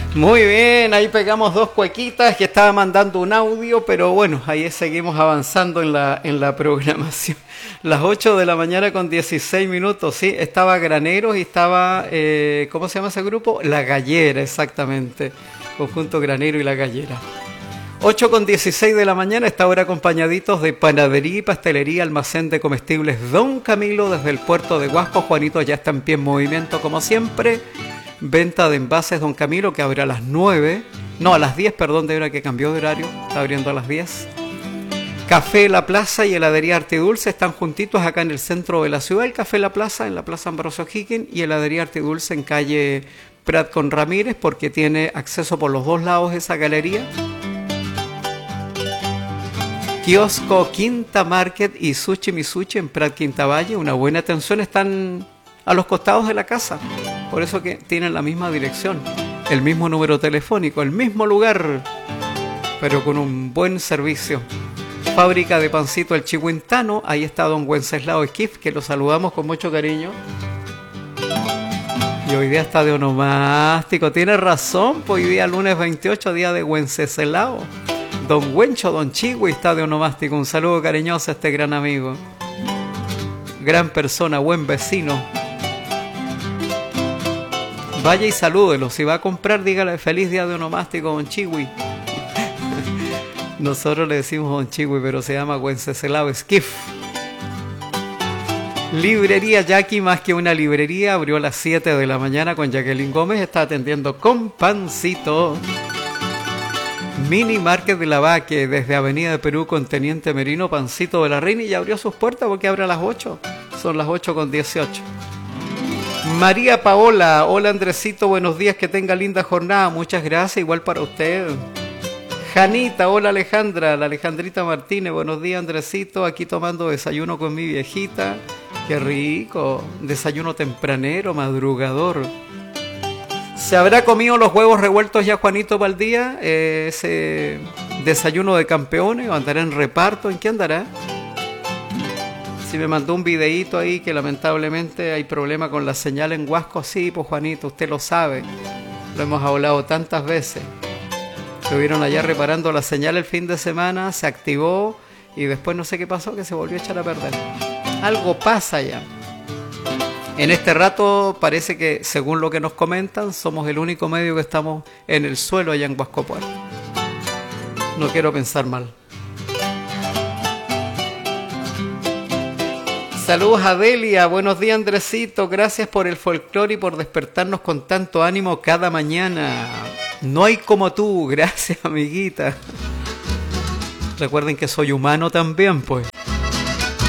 Muy bien, ahí pegamos dos cuequitas que estaba mandando un audio, pero bueno, ahí seguimos avanzando en la programación. Las 8 de la mañana con 16 minutos, sí, estaba Graneros y estaba, ¿cómo se llama ese grupo? La Gallera, exactamente, conjunto Granero y La Gallera. 8 con 16 de la mañana, esta hora acompañaditos de Panadería y Pastelería, Almacén de Comestibles Don Camilo desde el puerto de Huasco. Juanito ya está en pie en movimiento como siempre. Venta de envases Don Camilo, que abre a las 9. No, a las 10, perdón, de hora que cambió de horario. Está abriendo a las 10. Café La Plaza y Heladería Artidulce están juntitos acá en el centro de la ciudad. El Café La Plaza en la Plaza Ambrosio Higgins y Heladería Artidulce en calle Prat con Ramírez, porque tiene acceso por los dos lados de esa galería. Kiosco Quinta Market y Sushi Misuchi en Prat Quinta Valle. Una buena atención, están a los costados de la casa. Por eso que tienen la misma dirección, el mismo número telefónico, el mismo lugar, pero con un buen servicio. Fábrica de Pancito El Chihuintano, ahí está don Wenceslao Esquif, que lo saludamos con mucho cariño. Y hoy día está de onomástico, tiene razón, pues hoy día lunes 28, día de Wenceslao. Don Wencho, don Chihui está de onomástico, un saludo cariñoso a este gran amigo. Gran persona, buen vecino. Vaya y salúdelo. Si va a comprar, dígale feliz día de onomástico, don Chihui. Nosotros le decimos don Chihui, pero se llama Wenceslao Esquif. Librería Jackie, más que una librería, abrió a las 7 de la mañana con Jacqueline Gómez. Está atendiendo con pancito. Mini Market de la Vaque, desde Avenida de Perú con Teniente Merino, Pancito de la Reina, y ya abrió sus puertas porque abre a las 8. Son las 8 con 18. María Paola, hola Andresito, buenos días, que tenga linda jornada, muchas gracias, igual para usted. Janita, hola Alejandra, la Alejandrita Martínez, buenos días Andresito, aquí tomando desayuno con mi viejita, qué rico, desayuno tempranero, madrugador. ¿Se habrá comido los huevos revueltos ya Juanito Valdía? Ese desayuno de campeones, o andará en reparto, ¿en qué andará? Si me mandó un videíto ahí que lamentablemente hay problema con la señal en Huasco. Sí, pues Juanito, usted lo sabe. Lo hemos hablado tantas veces. Estuvieron allá reparando la señal el fin de semana, se activó y después no sé qué pasó, que se volvió a echar a perder. Algo pasa ya. En este rato parece que, según lo que nos comentan, somos el único medio que estamos en el suelo allá en Huasco Puerto. No quiero pensar mal. Saludos a Delia, buenos días Andresito, gracias por el folclore y por despertarnos con tanto ánimo cada mañana. No hay como tú, gracias amiguita. Recuerden que soy humano también, pues.